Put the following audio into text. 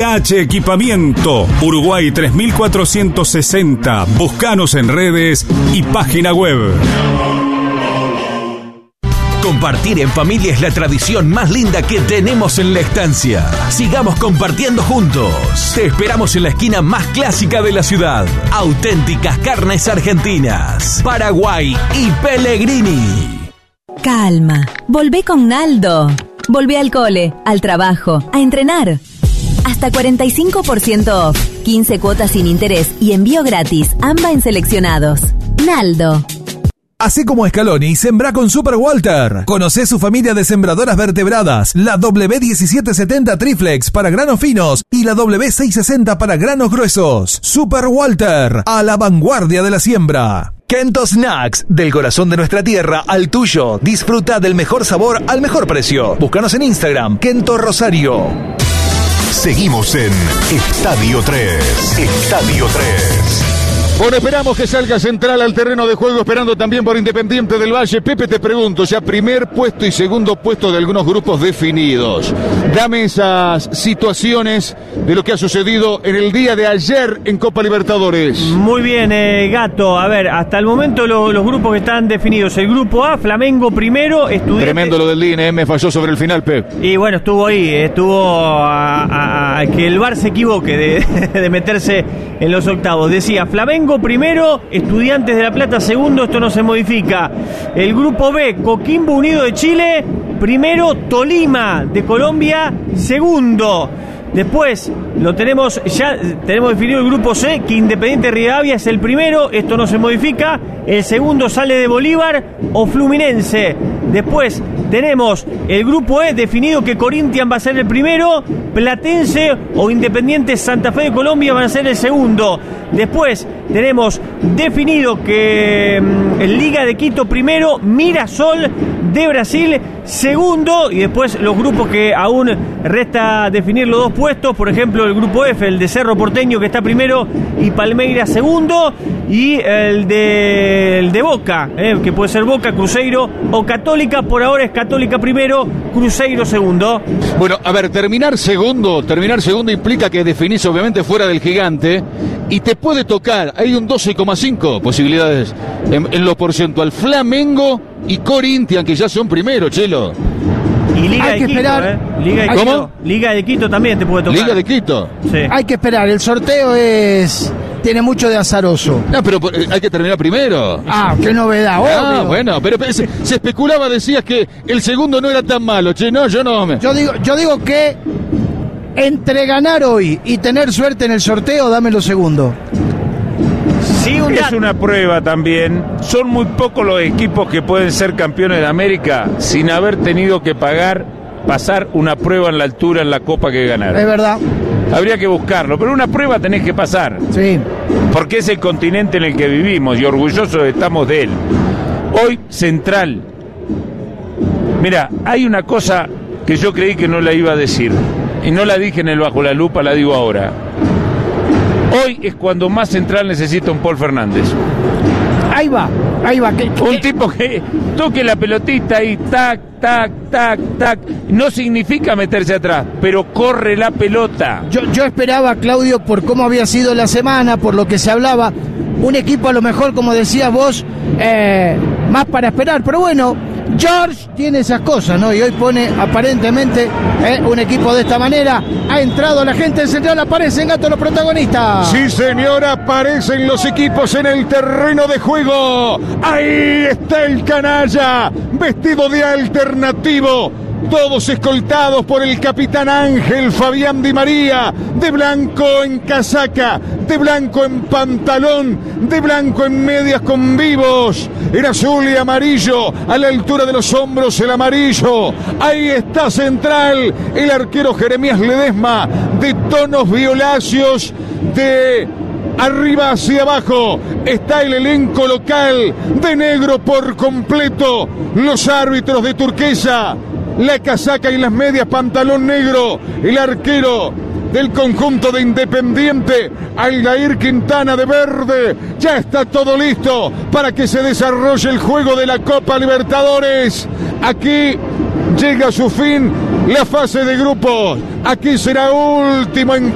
JH Equipamiento, Uruguay 3460. Búscanos en redes y página web. Compartir en familia es la tradición más linda que tenemos en la estancia. Sigamos compartiendo juntos. Te esperamos en la esquina más clásica de la ciudad. Auténticas carnes argentinas, Paraguay y Pellegrini. Calma, volvé con Naldo. Volvé al cole, al trabajo, a entrenar. Hasta 45% off, 15 cuotas sin interés y envío gratis, AMBA en seleccionados. Naldo. Así como Scaloni, sembrá con Super Walter. Conocé su familia de sembradoras vertebradas, la W1770 Triflex para granos finos y la W660 para granos gruesos. Super Walter, a la vanguardia de la siembra. Kento Snacks, del corazón de nuestra tierra al tuyo. Disfruta del mejor sabor al mejor precio. Búscanos en Instagram, Kento Rosario. Seguimos en Estadio 3. Estadio 3. Bueno, esperamos que salga Central al terreno de juego, esperando también por Independiente del Valle. Pepe, te pregunto, ya primer puesto y segundo puesto de algunos grupos definidos. Dame esas situaciones de lo que ha sucedido en el día de ayer en Copa Libertadores. Muy bien, Gato. A ver, hasta el momento los grupos que están definidos. El grupo A, Flamengo primero, Estudiantes... Tremendo lo del DIN, me falló sobre el final, Pep. Y bueno, estuvo ahí, estuvo a que el VAR se equivoque de meterse en los octavos. Decía, Flamengo primero, Estudiantes de La Plata segundo, esto no se modifica. El grupo B, Coquimbo Unido de Chile primero, Tolima de Colombia segundo. Después tenemos definido el grupo C, que Independiente Rivadavia es el primero, esto no se modifica. El segundo sale de Bolívar o Fluminense. Después tenemos el grupo E definido que Corinthians va a ser el primero, Platense o Independiente Santa Fe de Colombia van a ser el segundo. Después tenemos definido que el Liga de Quito primero, Mirasol de Brasil segundo, y después los grupos que aún resta definir los dos puestos, por ejemplo el grupo F, el de Cerro Porteño que está primero y Palmeiras segundo, y el de Boca, que puede ser Boca, Cruzeiro o Católica. Por ahora es Católica primero, Cruzeiro segundo. Bueno, a ver, terminar segundo implica que definís obviamente fuera del gigante y te puede tocar, hay un 12,5 posibilidades en lo porcentual, Flamengo y Corinthians, que ya son primero, Chelo. Y Liga hay de que Quito, esperar. Liga de ¿Cómo? Quito, Liga de Quito también te puede tocar. Liga de Quito. Sí. Hay que esperar, el sorteo tiene mucho de azaroso. No, pero hay que terminar primero. Ah, qué novedad, obvio. Bueno, pero se especulaba, decías que el segundo no era tan malo, che, no, yo no. Yo digo que entre ganar hoy y tener suerte en el sorteo, dame lo segundo. Sí, es una prueba también. Son muy pocos los equipos que pueden ser campeones de América sin haber tenido que pasar una prueba en la altura en la Copa que ganaron. Es verdad. Habría que buscarlo, pero una prueba tenés que pasar. Sí. Porque es el continente en el que vivimos y orgullosos estamos de él. Hoy Central. Mira, hay una cosa que yo creí que no la iba a decir y no la dije en el Bajo la Lupa, la digo ahora. Hoy es cuando más Central necesita un Paul Fernández. Ahí va. Un tipo que toque la pelotita y tac, tac, tac, tac. No significa meterse atrás, pero corre la pelota. Yo esperaba, Claudio, por cómo había sido la semana, por lo que se hablaba, un equipo a lo mejor, como decías vos, más para esperar. Pero bueno, George tiene esas cosas, ¿no? Y hoy pone aparentemente un equipo de esta manera. Ha entrado la gente del Central, aparecen, Gato, los protagonistas. Sí, señor, aparecen los equipos en el terreno de juego. Ahí está el canalla, vestido de alternativo. Todos escoltados por el capitán Ángel Fabián Di María, de blanco en casaca, de blanco en pantalón, de blanco en medias con vivos, en azul y amarillo, a la altura de los hombros el amarillo. Ahí está Central, el arquero Jeremías Ledesma, de tonos violáceos, de arriba hacia abajo está el elenco local, de negro por completo, los árbitros de turquesa, la casaca y las medias, pantalón negro, el arquero del conjunto de Independiente, Aldair Quintana de verde. Ya está todo listo para que se desarrolle el juego de la Copa Libertadores. Aquí llega a su fin la fase de grupos. Aquí será último en